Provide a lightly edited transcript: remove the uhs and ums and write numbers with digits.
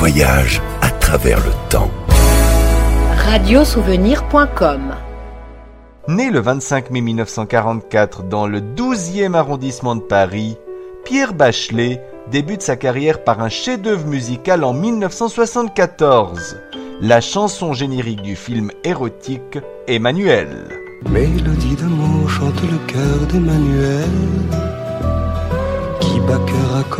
voyage à travers le temps. Radiosouvenir.com. Né le 25 mai 1944 dans le 12e arrondissement de Paris, Pierre Bachelet débute sa carrière par un chef-d'œuvre musical en 1974, la chanson générique du film érotique Emmanuel. Mélodie d'amour chante le cœur d'Emmanuel, qui bat cœur à